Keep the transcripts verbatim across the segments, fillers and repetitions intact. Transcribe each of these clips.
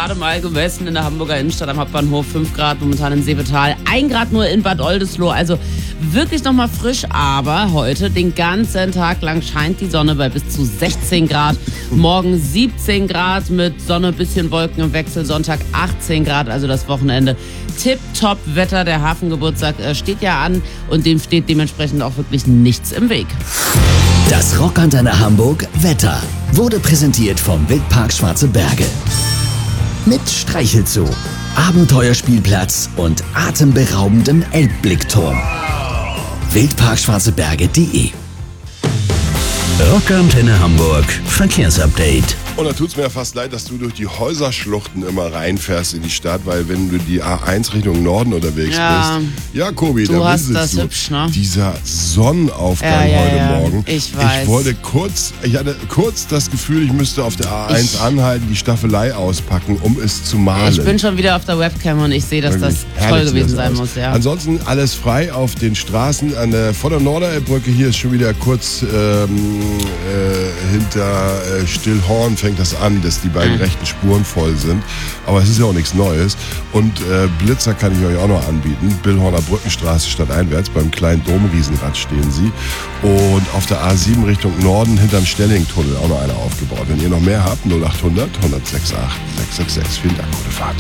gerade mal gemessen in der Hamburger Innenstadt am Hauptbahnhof. fünf Grad momentan im Seevetal, ein Grad nur in Bad Oldesloe. Also wirklich nochmal frisch, aber heute den ganzen Tag lang scheint die Sonne bei bis zu sechzehn Grad. Morgen siebzehn Grad mit Sonne, bisschen Wolken im Wechsel. Sonntag achtzehn Grad, also das Wochenende. Tipptopp Wetter, der Hafengeburtstag äh, steht ja an und dem steht dementsprechend auch wirklich nichts im Weg. Das Rockantenne Hamburg Wetter wurde präsentiert vom Wildpark Schwarze Berge. Mit Streichelzoo, Abenteuerspielplatz und atemberaubendem Elbblickturm. wildparkschwarzeberge punkt de Rockantenne Hamburg Verkehrsupdate. Und da tut es mir ja fast leid, dass du durch die Häuserschluchten immer reinfährst in die Stadt, weil wenn du die A eins Richtung Norden unterwegs Ja. bist, ja, Kobi, Du da hast sitzt das du. hübsch, ne? Dieser Sonnenaufgang Ja, ja, heute ja. Morgen. Ich weiß. Ich wollte kurz, ich hatte kurz das Gefühl, ich müsste auf der A eins Ich- anhalten, die Staffelei auspacken, um es zu malen. Ich bin schon wieder auf der Webcam und ich sehe, dass Wirklich das herrlich toll sieht gewesen das sein aus. muss. Ja. Ansonsten alles frei auf den Straßen. An der, vor der Norderelbbrücke hier ist schon wieder kurz ähm, äh, hinter äh, Stillhorn fängt das an, dass die beiden Mhm. rechten Spuren voll sind. Aber es ist ja auch nichts Neues. Und äh, Blitzer kann ich euch auch noch anbieten. Billhorner Brückenstraße stadteinwärts. Beim kleinen Domriesenrad stehen sie. Und auf der A sieben Richtung Norden hinterm Stellingtunnel auch noch einer aufgebaut. Wenn ihr noch mehr habt, null acht hundert, eins null sechs acht, sechs sechs sechs. Vielen Dank, gute Fahrt.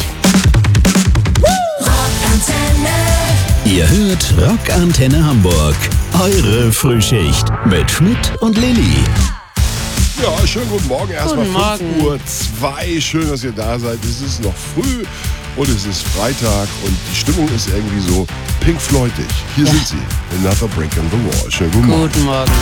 Ihr hört Rockantenne Hamburg. Eure Frühschicht mit Schmidt und Lilly. Ja, schönen guten Morgen. Erstmal Guten Morgen. fünf Uhr zwei. Schön, dass ihr da seid. Es ist noch früh und es ist Freitag und die Stimmung ist irgendwie so Pink Floydig. Hier Ja. sind sie. Another Brick in the Wall. Schönen guten Morgen. Guten Morgen.